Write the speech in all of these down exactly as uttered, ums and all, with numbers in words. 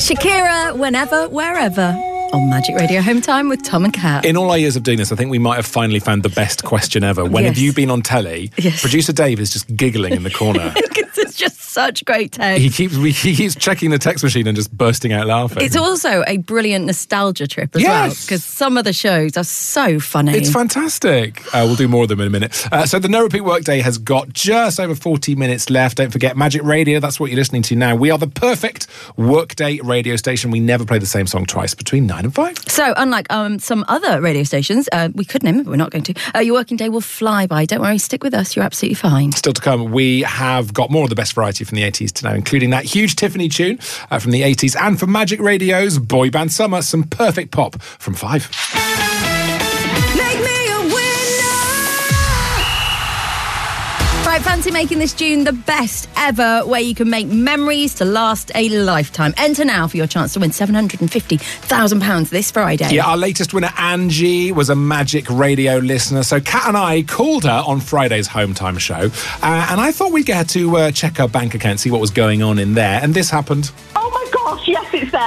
Shakira, whenever, wherever. On Magic Radio Home Time with Tom and Kat. In all our years of doing this, I think we might have finally found the best question ever. When yes. have you been on telly? Yes. Producer Dave is just giggling in the corner. It's just such great text. He keeps he keeps checking the text machine and just bursting out laughing. It's also a brilliant nostalgia trip as yes. well, because some of the shows are so funny. It's fantastic. Uh, we'll do more of them in a minute. Uh, so the No Repeat Workday has got just over forty minutes left. Don't forget Magic Radio, that's what you're listening to now. We are the perfect workday radio station. We never play the same song twice between nine and five. So unlike um, some other radio stations, uh, we could name it, but we're not going to, uh, your working day will fly by. Don't worry, stick with us, you're absolutely fine. Still to come, we have got more of the best variety from the eighties to now, including that huge Tiffany tune uh, from the eighties, and from Magic Radio's Boy Band Summer, some perfect pop from five. Make me a winner! Right, fancy making this June the best ever, where you can make memories to last a lifetime. Enter now for your chance to win seven hundred fifty thousand pounds this Friday. Yeah, our latest winner, Angie, was a Magic Radio listener. So Kat and I called her on Friday's Home Time show, uh, and I thought we'd get her to uh, check her bank account, see what was going on in there, and this happened. Oh my gosh, yes, it's there.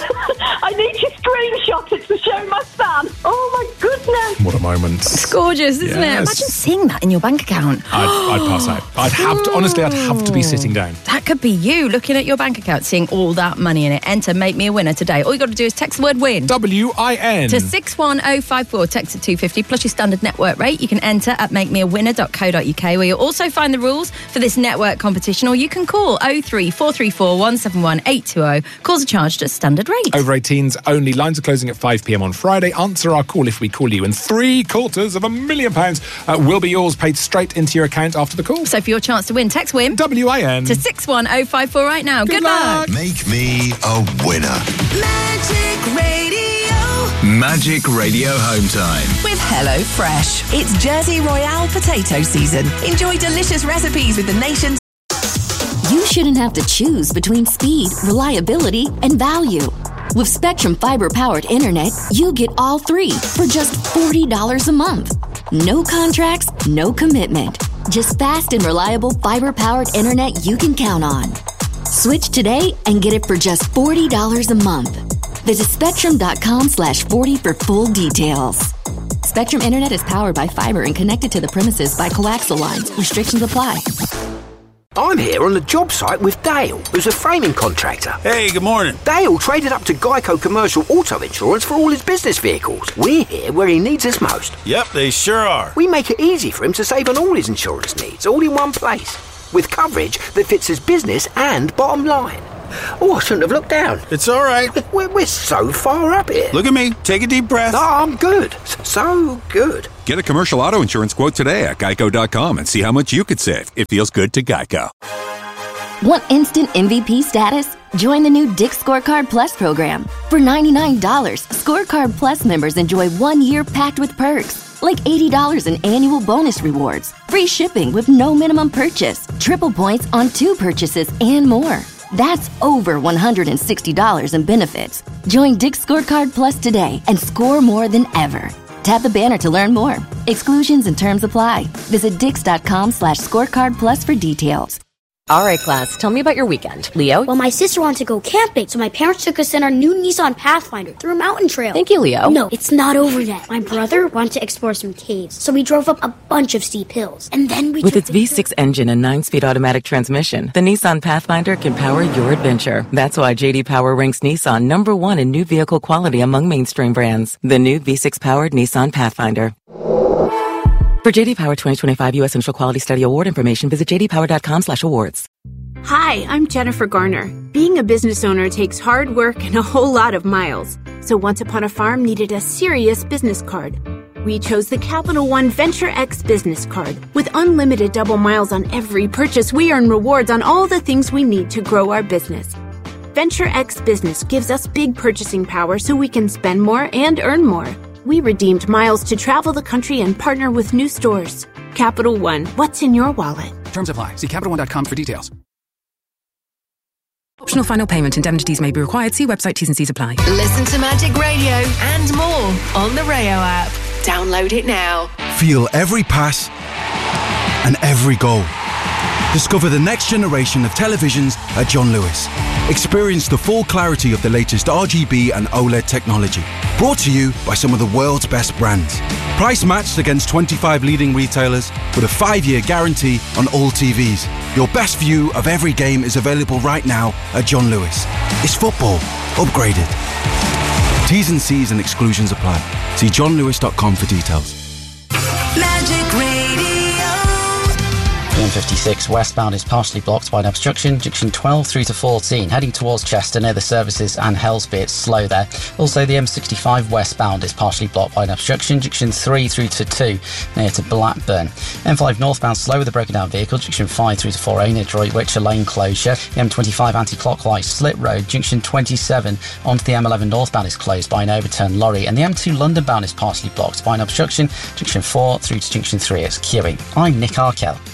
I need to screenshot it to show my son. Oh my goodness. What a moment. It's gorgeous, isn't Yes. it? Imagine seeing that in your bank account. I'd, I'd pass out. I'd have to, honestly, I'd have to be sitting down. That could be you, looking at your bank account, seeing all that money in it. Enter Make Me a Winner today. All you got to do is text the word WIN. W I N. To six one oh five four, text at two fifty, plus your standard network rate. You can enter at make me a winner dot co dot uk, where you'll also find the rules for this network competition, or you can call oh three four three four one seven one eight two oh. Calls are charged at standard rate. Over eighteens only. Lines are closing at five p.m. on Friday. Answer our call if we call you, and three quarters of a million pounds uh, will be yours, paid straight into your account after the call. So for your chance to win, text WIN W I N to six one oh five four right now. Good, Good luck. luck. Make me a winner. Magic Radio. Magic Radio Home Time. With HelloFresh. It's Jersey Royale potato season. Enjoy delicious recipes with the nation's... You shouldn't have to choose between speed, reliability, and value. With Spectrum Fiber-powered internet, you get all three for just forty dollars a month. No contracts, no commitment. Just fast and reliable fiber-powered internet you can count on. Switch today and get it for just forty dollars a month. Visit spectrum.com slash 40 for full details. Spectrum Internet is powered by fiber and connected to the premises by coaxial lines. Restrictions apply. I'm here on the job site with Dale, who's a framing contractor. Hey, good morning. Dale traded up to Geico Commercial Auto Insurance for all his business vehicles. We're here where he needs us most. Yep, they sure are. We make it easy for him to save on all his insurance needs, all in one place, with coverage that fits his business and bottom line. Oh, I shouldn't have looked down. It's all right. We're, we're so far up here. Look at me. Take a deep breath. Oh, I'm good. So good. Get a commercial auto insurance quote today at geico dot com and see how much you could save. It feels good to Geico. Want instant M V P status? Join the new Dick Scorecard Plus program. For ninety-nine dollars, Scorecard Plus members enjoy one year packed with perks, like eighty dollars in annual bonus rewards, free shipping with no minimum purchase, triple points on two purchases, and more. That's over one hundred sixty dollars in benefits. Join Dick Scorecard Plus today and score more than ever. Tap the banner to learn more. Exclusions and terms apply. Visit dix.com slash scorecard plus for details. All right, class, tell me about your weekend. Leo? Well, my sister wanted to go camping, so my parents took us in our new Nissan Pathfinder through a mountain trail. Thank you, Leo. No, it's not over yet. My brother wanted to explore some caves, so we drove up a bunch of steep hills. And then we With its V six engine and nine-speed automatic transmission, the Nissan Pathfinder can power your adventure. That's why J D Power ranks Nissan number one in new vehicle quality among mainstream brands. The new V six-powered Nissan Pathfinder. For J D Power twenty twenty-five U S Initial Quality Study Award information, visit j d power dot com slash awards. Hi, I'm Jennifer Garner. Being a business owner takes hard work and a whole lot of miles. So Once Upon a Farm needed a serious business card. We chose the Capital One Venture X business card. With unlimited double miles on every purchase, we earn rewards on all the things we need to grow our business. Venture X Business gives us big purchasing power so we can spend more and earn more. We redeemed miles to travel the country and partner with new stores. Capital One, what's in your wallet? Terms apply. See capital one dot com for details. Optional final payment. Indemnities may be required. See website T's and C's apply. Listen to Magic Radio and more on the Rayo app. Download it now. Feel every pass and every goal. Discover the next generation of televisions at John Lewis. Experience the full clarity of the latest R G B and OLED technology. Brought to you by some of the world's best brands. Price matched against twenty-five leading retailers with a five-year guarantee on all T Vs. Your best view of every game is available right now at John Lewis. It's football upgraded. T's and C's and exclusions apply. See john lewis dot com for details. Magic Radio. The M fifty-six westbound is partially blocked by an obstruction, junction twelve through to fourteen. Heading towards Chester near the services and Helsby, it's slow there. Also, the M sixty-five westbound is partially blocked by an obstruction, junction three through to two near to Blackburn. M five northbound slow with a broken down vehicle, junction five through to four A near Droitwich, a lane closure. The M twenty-five anti-clockwise Slit Road, junction twenty-seven onto the M eleven northbound is closed by an overturned lorry. And the M two London bound is partially blocked by an obstruction, junction four through to junction three. It's queuing. I'm Nick Arkell.